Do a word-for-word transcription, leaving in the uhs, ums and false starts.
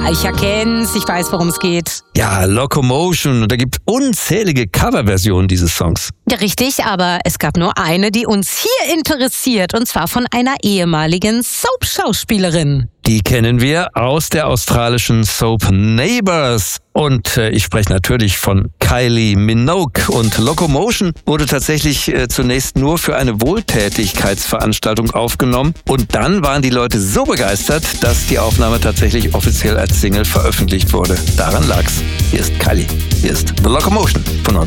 ich erkenn's, ich weiß, worum es geht. Ja, Locomotion. Und da gibt unzählige Coverversionen dieses Songs. Ja, richtig, aber es gab nur eine, die uns hier interessiert, und zwar von einer ehemaligen Soap-Schauspielerin. Die kennen wir aus der australischen Soap Neighbours. Und äh, ich spreche natürlich von Kylie Minogue. Und Locomotion wurde tatsächlich äh, zunächst nur für eine Wohltätigkeitsveranstaltung aufgenommen. Und dann waren die Leute so begeistert, dass die Aufnahme tatsächlich offiziell als Single veröffentlicht wurde. Daran lag's. Hier ist Kylie. Hier ist The Locomotion von